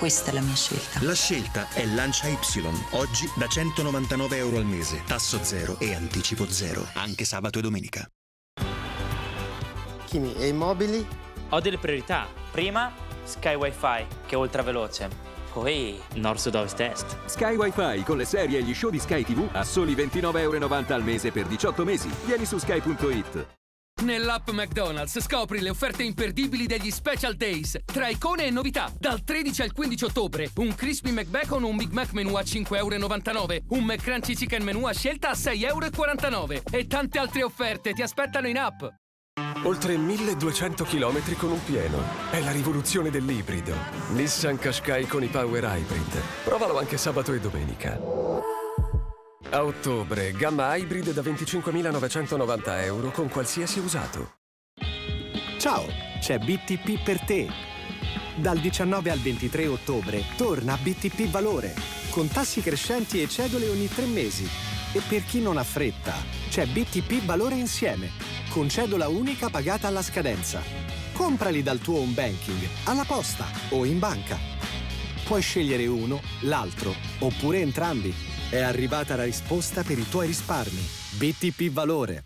questa è la mia scelta. La scelta è Lancia Y. Oggi da 199 euro al mese, tasso zero e anticipo zero, anche sabato e domenica. Kimi, e i mobili? Ho delle priorità. Prima, Sky Wi-Fi, che è ultra veloce. Poi, Nord-Sud-Ovest-Est. Sky Wi-Fi con le serie e gli show di Sky TV a soli 29,90 € al mese per 18 mesi. Vieni su sky.it. Nell'app McDonald's scopri le offerte imperdibili degli Special Days. Tra icone e novità, dal 13 al 15 ottobre. Un Crispy McBacon o un Big Mac menù a 5,99 €. Un McCrunchy Chicken menù a scelta a 6,49 €. E tante altre offerte ti aspettano in app. Oltre 1200 km con un pieno. È la rivoluzione dell'ibrido. Nissan Qashqai con i Power Hybrid. Provalo anche sabato e domenica. A ottobre, gamma hybrid da 25.990 € con qualsiasi usato. Ciao, c'è BTP per te. Dal 19 al 23 ottobre torna BTP Valore, con tassi crescenti e cedole ogni 3 mesi. E per chi non ha fretta, c'è BTP Valore Insieme, con cedola unica pagata alla scadenza. Comprali dal tuo home banking, alla posta o in banca. Puoi scegliere uno, l'altro, oppure entrambi. È arrivata la risposta per i tuoi risparmi. BTP Valore.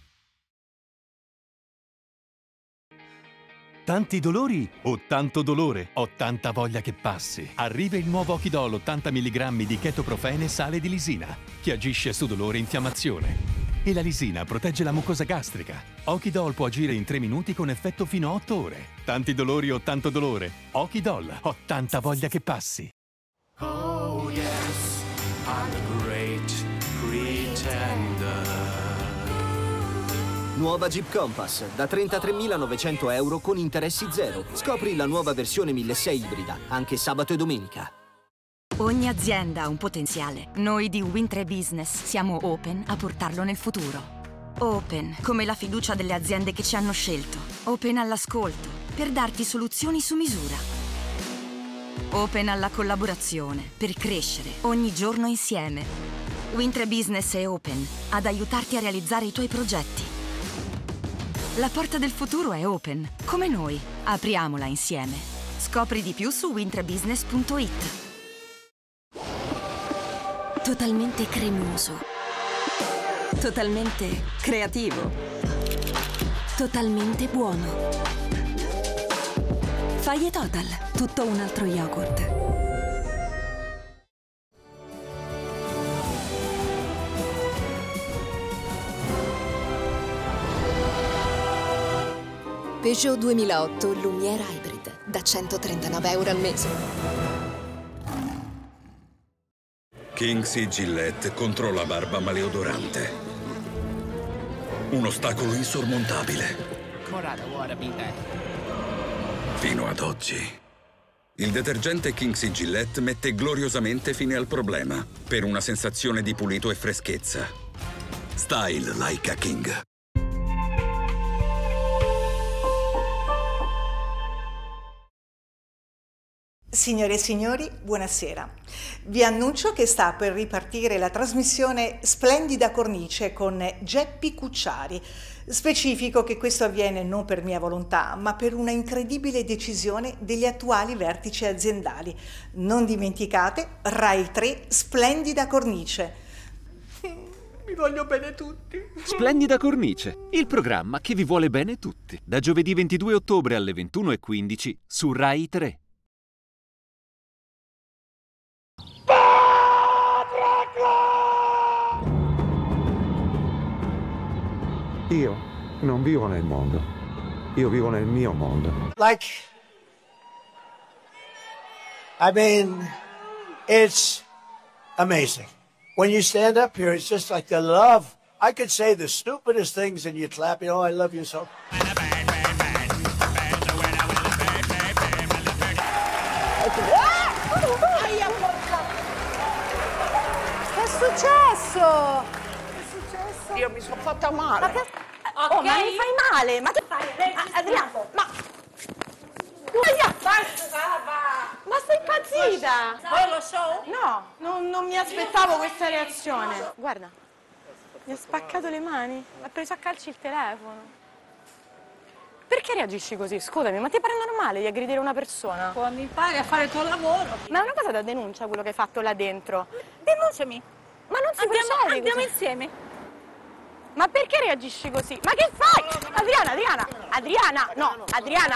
Tanti dolori o tanto dolore? Ho tanta voglia che passi. Arriva il nuovo Okidol 80 mg di chetoprofene e sale di lisina, che agisce su dolore e infiammazione. E la lisina protegge la mucosa gastrica. Okidol può agire in 3 minuti con effetto fino a 8 ore. Tanti dolori o tanto dolore? Okidol. Ho tanta voglia che passi. Oh yes, I'm a great pretender. Nuova Jeep Compass da 33.900 € con interessi zero. Scopri la nuova versione 1600 ibrida, anche sabato e domenica. Ogni azienda ha un potenziale. Noi di Win3 Business siamo open a portarlo nel futuro. Open come la fiducia delle aziende che ci hanno scelto. Open all'ascolto, per darti soluzioni su misura. Open alla collaborazione, per crescere ogni giorno insieme. Win3 Business è open ad aiutarti a realizzare i tuoi progetti. La porta del futuro è open, come noi. Apriamola insieme. Scopri di più su win3business.it. Totalmente cremoso. Totalmente creativo. Totalmente buono. Faglie Total, tutto un altro yogurt. Peugeot 2008 Lumiere Hybrid da 139 € al mese. King's Gillette contro la barba maleodorante. Un ostacolo insormontabile. Fino ad oggi. Il detergente King's Gillette mette gloriosamente fine al problema per una sensazione di pulito e freschezza. Style like a king. Signore e signori, buonasera. Vi annuncio che sta per ripartire la trasmissione Splendida Cornice con Geppi Cucciari. Specifico che questo avviene non per mia volontà, ma per una incredibile decisione degli attuali vertici aziendali. Non dimenticate, Rai 3 Splendida Cornice. Mi voglio bene tutti. Splendida Cornice, il programma che vi vuole bene tutti. Da giovedì 22 ottobre alle 21:15 su Rai 3. Io non vivo nel mondo, io vivo nel mio mondo. It's amazing. When you stand up here, it's just like the love. I could say the stupidest things and you'd clap, I love you so. Che è successo? Io mi sono fatta male. Ma ma mi fai male? Ma che fai? Adriano, ma sei impazzita? Poi lo so? No, non mi aspettavo questa reazione. Guarda, mi ha spaccato le mani, ha preso a calci il telefono. Perché reagisci così? Scusami, ma ti pare normale di aggredire una persona? Mi pare a fare il tuo lavoro. Ma è una cosa da denuncia quello che hai fatto là dentro. Denunciami. Ma non si procede Andiamo così. insieme. Ma perché reagisci così? Ma che fai? Adriana! No, Adriana!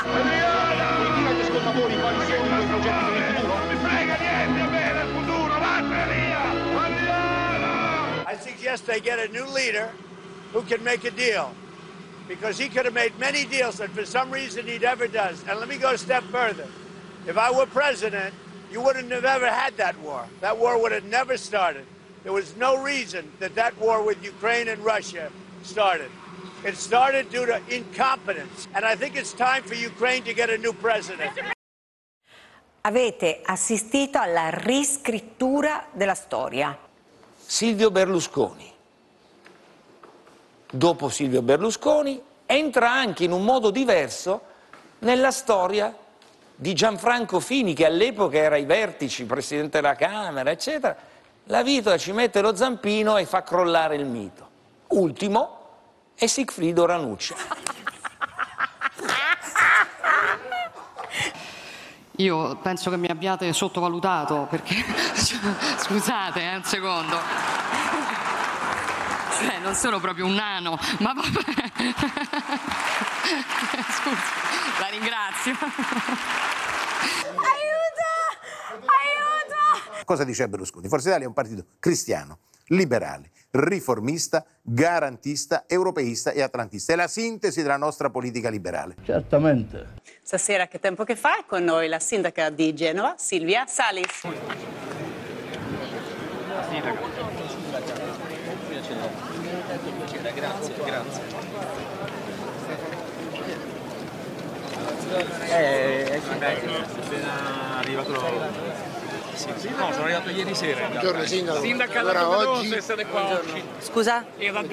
Non mi frega niente a me del futuro, vattene via! I suggest they get a new leader who can make a deal. Because he could have made many deals that for some reason he never does. And let me go a step further. If I were president, you wouldn't have ever had that war. That war would have never started. There was no reason that war with Ukraine and Russia started. It started due to incompetence. And I think it's time for Ukraine to get a new president. Avete assistito alla riscrittura della storia. Silvio Berlusconi. Dopo Silvio Berlusconi entra anche in un modo diverso nella storia di Gianfranco Fini, che all'epoca era ai vertici, presidente della Camera, eccetera. La vita ci mette lo zampino e fa crollare il mito. Ultimo è Sigfrido Ranucci. Io penso che mi abbiate sottovalutato, perché scusate, un secondo. Cioè, non sono proprio un nano, ma vabbè. Scusa, la ringrazio. Aiuto! Cosa dice Berlusconi? Forza Italia è un partito cristiano, liberale, riformista, garantista, europeista e atlantista. È la sintesi della nostra politica liberale. Certamente. Stasera Che tempo che fa? Con noi la sindaca di Genova, Silvia Salis. Grazie. Appena arrivato. Sì, no, sono arrivato ieri sera. Buongiorno, sindaco. Sindaca, allora non oggi... essere qua oggi. Scusa?